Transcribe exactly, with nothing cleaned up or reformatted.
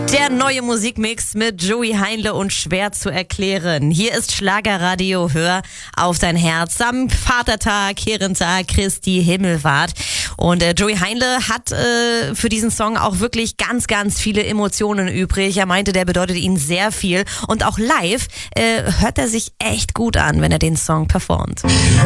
Der neue Musikmix mit Joey Heinle und Schwer zu erklären. Hier ist Schlagerradio, hör auf dein Herz am Vatertag, Herrentag, Christi Himmelfahrt. Und äh, Joey Heinle hat äh, für diesen Song auch wirklich ganz, ganz viele Emotionen übrig. Er meinte, der bedeutet ihm sehr viel. Und auch live äh, hört er sich echt gut an, wenn er den Song performt.